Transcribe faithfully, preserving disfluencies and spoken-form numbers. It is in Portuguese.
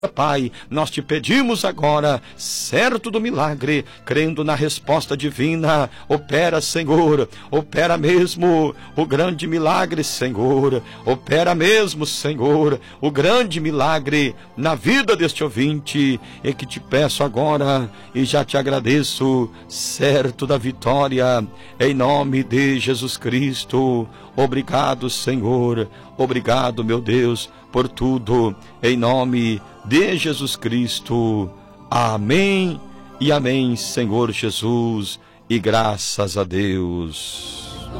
Pai, nós te pedimos agora, certo do milagre, crendo na resposta divina, opera, Senhor, opera mesmo o grande milagre, Senhor, opera mesmo, Senhor, o grande milagre na vida deste ouvinte, e que te peço agora, e já te agradeço, certo da vitória, em nome de Jesus Cristo. Obrigado, Senhor, obrigado, meu Deus, por tudo, em nome de Jesus Cristo. Amém e amém, Senhor Jesus, e graças a Deus.